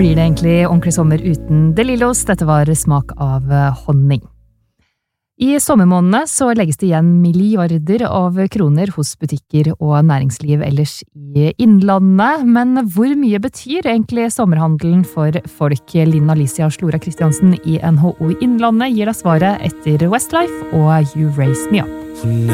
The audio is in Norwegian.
Blir det egentlig ordentlig sommer uten De Lillos? Dette var smak av honning. I sommermånedene så legges det igjen milliarder av kroner hos butikker og næringsliv ellers i innlandet, men hvor mye betyr egentlig sommerhandelen for folk? Linn Alicia Slora Kristiansen i NHO Innlandet gir deg svaret etter Westlife og You Raise Me Up.